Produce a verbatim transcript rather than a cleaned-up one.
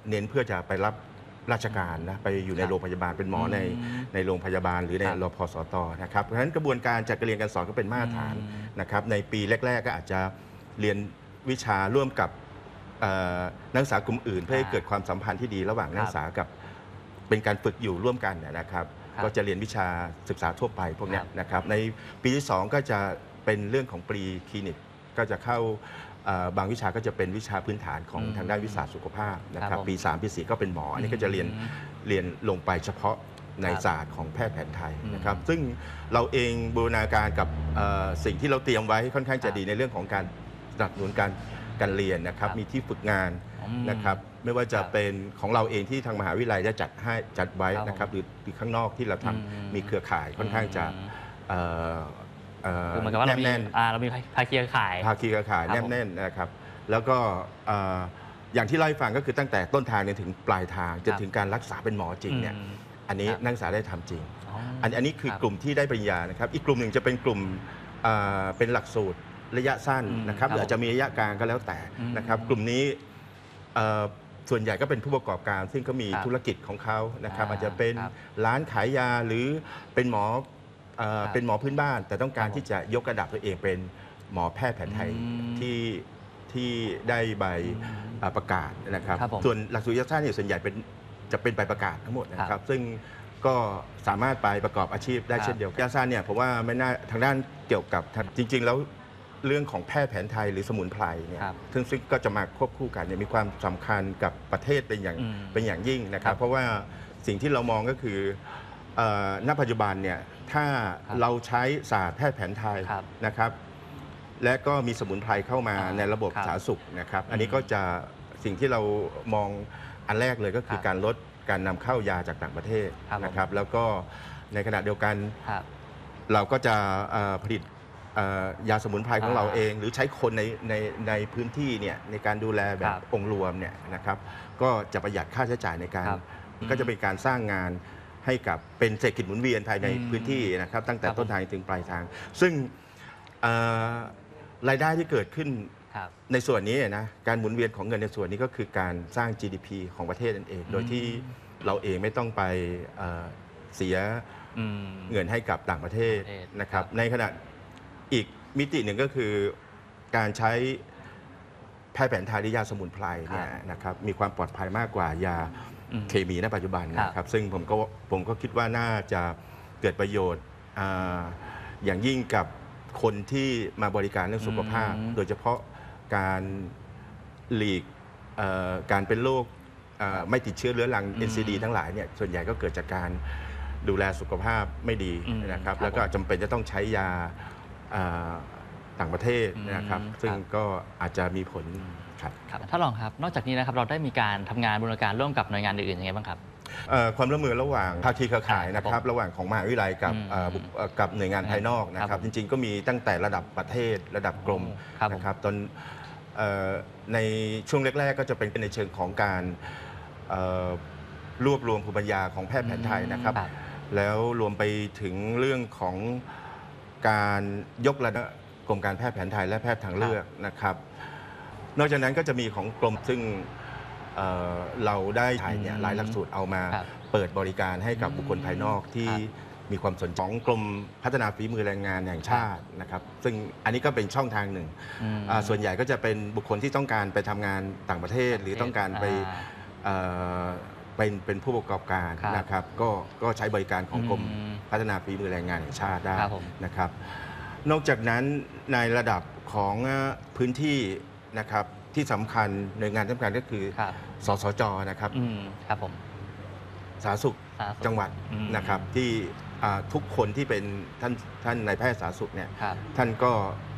เน้นเพื่อจะไปรับราชการนะไปอยู่ในโรงพยาบาลเป็นหมอในในโรงพยาบาลหรือในรพสตนะครับเพราะฉะนั้นกระบวนการจัดการเรียนการสอนก็เป็นมาตรฐานนะครับในปีแรกๆก็อาจจะเรียนวิชาร่วมกับนักศึกษากลุ่มอื่นเพื่อให้เกิดความสัมพันธ์ที่ดีระหว่างนักศึกษากับเป็นการฝึกอยู่ร่วมกันนะครับก็จะเรียนวิชาศึกษาทั่วไปพวกนี้นะครับในปีที่สองก็จะเป็นเรื่องของปรีคลินิกก็จะเข้าบางวิชาก็จะเป็นวิชาพื้นฐานของทางด้านวิชาสุขภาพนะครับปีสามปีสี่ก็เป็นหมออันนี้ก็จะเรียนเรียนลงไปเฉพาะในศาสตร์ของแพทย์แผนไทยนะครับซึ่งเราเองบูรณาการกับสิ่งที่เราเตรียมไว้ค่อนข้างจะดีในเรื่องของการสนับสนุนการการเรียนนะครับมีที่ฝึกงานนะครับไม่ว่าจะเป็นของเราเองที่ทางมหาวิทยาลัยได้จัดให้จัดไว้นะครับหรือข้างนอกที่เราทำมีเครือข่ายค่อนข้างจะคือเหมือนกับว่าเรามีเรามีภาคีเครือข่ายภาคีเครือข่ายแน่นๆนะครับแล้วก็อย่างที่เล่าให้ฟังก็คือตั้งแต่ต้นทางจนถึงปลายทางจนถึงการรักษาเป็นหมอจริงเนี่ยอันนี้นักศึกษาได้ทำจริงอันนี้คือกลุ่มที่ได้ปริญญานะครับอีกกลุ่มหนึ่งจะเป็นกลุ่มเป็นหลักสูตรระยะสั้นนะครับหรืออาจจะมีระยะกลางก็แล้วแต่นะครับกลุ่มนี้ส่วนใหญ่ก็เป็นผู้ประกอบการซึ่งเขามีธุรกิจของเขานะครับอาจจะเป็นร้านขายยาหรือเป็นหมอเป็นหมอพื้นบ้านแต่ต้องการที่จะยกระดับตัวเองเป็นหมอแพทย์แผนไทยที่ที่ได้ใบประกาศนะครับส่วนหลักสูตรระยะสั้นเนี่ยส่วนใหญ่เป็นจะเป็นใบประกาศทั้งหมดนะครับซึ่งก็สามารถไปประกอบอาชีพได้เช่นเดียวกันระยะสั้นเนี่ยผมว่าไม่น่าทางด้านเกี่ยวกับจริงๆแล้วเรื่องของแพทย์แผนไทยหรือสมุนไพรเนี่ยซึ่งซึ่งก็จะมาควบคู่กันเนี่ยมีความสำคัญกับประเทศเป็นอย่างเป็นอย่างยิ่งนะครับเพราะว่าสิ่งที่เรามองก็คือณปัจจุบันเนี่ยถ้าเราใช้ศาสตร์แพทย์แผนไทยนะครับและก็มีสมุนไพรเข้ามาในระบบสาธารณสุขนะครับอันนี้ก็จะสิ่งที่เรามองอันแรกเลยก็คือการลดการนำเข้ายาจากต่างประเทศนะครับแล้วก็ในขณะเดียวกันเราก็จะผลิตยาสมุนไพรของเราเองหรือใช้คนในในในพื้นที่เนี่ยในการดูแลแบบองค์รวมเนี่ยนะครับก็จะประหยัดค่าใช้จ่ายในการก็จะเป็นการสร้างงานให้กับเป็นเศรษฐกิจหมุนเวียนภายในพื้นที่นะครับตั้งแต่ต้นทางถึงปลายทาง ซึ่งรายได้ที่เกิดขึ้นในส่วนนี้นะการหมุนเวียนของเงินในส่วนนี้ก็คือการสร้าง จี ดี พี ของประเทศนั่นเองโดยที่เราเองไม่ต้องไปเสียเงินให้กับต่างประเทศนะครับในขณะอีกมิติหนึ่งก็คือการใช้แพทย์แผนไทยหรือยาสมุนไพรเนี่ยนะครับมีความปลอดภัยมากกว่ายาเคมีในปัจจุบันนะครับซึ่งผมก็ผมก็คิดว่าน่าจะเกิดประโยชน์อย่างยิ่งกับคนที่มาบริการเรื่องสุขภาพโดยเฉพาะการหลีกการเป็นโรคไม่ติดเชื้อเรื้อรัง เอ็น ซี ดี ทั้งหลายเนี่ยส่วนใหญ่ก็เกิดจากการดูแลสุขภาพไม่ดีนะครับแล้วก็จำเป็นจะต้องใช้ยาต่างประเทศนะครับซึ่งก็อาจจะมีผลครับถ้าลองครับนอกจากนี้นะครับเราได้มีการทำงานบูรณาการร่วมกับหน่วยงานอื่นๆยังไงบ้างครับความร่วมมือระหว่างภาคีเครือข่ายนะครับระหว่างของมหาวิทยาลัยกับกับหน่วยงานภายนอกนะครับจริงๆก็มีตั้งแต่ระดับประเทศระดับกรมนะครับตอนในช่วงแรกๆก็จะเป็นในเชิงของการรวบรวมภูมิปัญญาของแพทย์แผนไทยนะครับแล้วรวมไปถึงเรื่องของการยกระดับกรมการแพทย์แผนไทยและแพทย์ทางเลือกนะครับนอกจากนั้นก็จะมีของกรมซึ่งเเราได้ถ่ายเนี่ยหลายหลักสูตรเอามาเปิดบริการให้กับบุคคลภายนอกที่มีความสนใจของกรมพัฒนาฝีมือแรงงานแห่งชาตินะครับซึ่งอันนี้ก็เป็นช่องทางหนึ่งส่วนใหญ่ก็จะเป็นบุคคลที่ต้องการไปทำงานต่างประเทศหรือต้องการไปเป็นเป็นผู้ประกอบการนะครับก็ก็ใช้บริการของกรมพัฒนาฝีมือแรงงานแห่งชาติได้นะครับนอกจากนั้นในระดับของพื้นที่นะครับที่สำคัญหน่วยงานสำคัญก็คือสสจนะครับครับผมสาธารณสุขจังหวัดนะครับที่ทุกคนที่เป็นท่านท่านนายแพทย์สาธารณสุขเนี่ยท่านก็